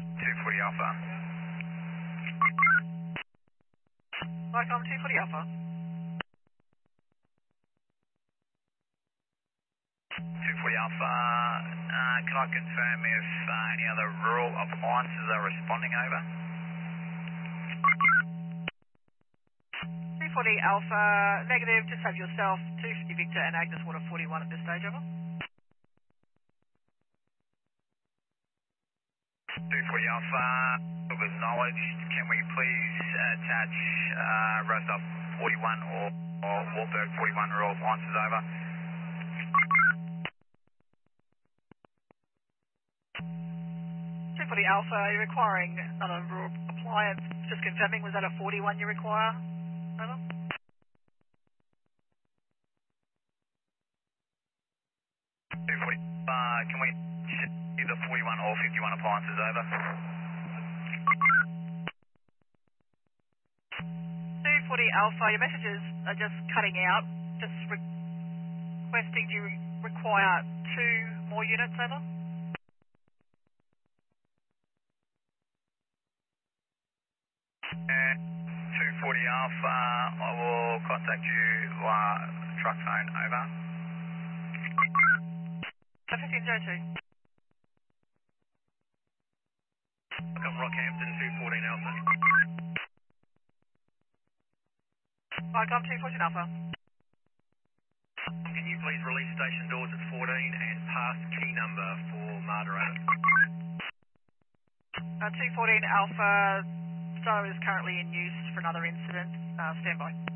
240 Alpha. Vicom 240 Alpha. 240 Alpha, can I confirm if any other rural appliances are responding over? 240 Alpha, negative, just have yourself, 250 Victor and Agnes Water 41 at this stage, over. 240 Alpha, acknowledged. Can we please attach Rosal 41 or Wahlberg 41 rural appliances over? 240 Alpha, you're requiring another rural appliance. Just confirming, was that a 41 you require? Over. 240, can we either 41 or 51 appliances over? 240 Alpha, your messages are just cutting out. Just requesting, do you require 2 more units, over? 240 Alpha, I will contact you via truck phone, over. 1502. Welcome Rockhampton 214 Alpha. Vicom 214 Alpha. Can you please release station doors at 14 and pass key number for moderator? 214 Alpha, Star is currently in use for another incident. Stand by.